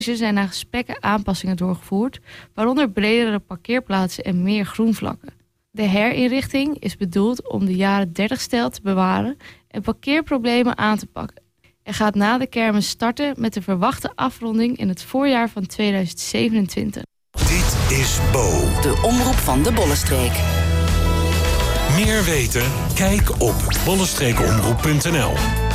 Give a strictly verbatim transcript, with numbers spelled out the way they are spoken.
Er zijn na gesprekken aanpassingen doorgevoerd, waaronder bredere parkeerplaatsen en meer groenvlakken. De herinrichting is bedoeld om de jaren dertig-stijl te bewaren en parkeerproblemen aan te pakken. Er gaat na de kermis starten met de verwachte afronding in het voorjaar van tweeduizend zevenentwintig. Dit is Bo. De omroep van de Bollenstreek. Meer weten? Kijk op bollenstreekomroep punt n l.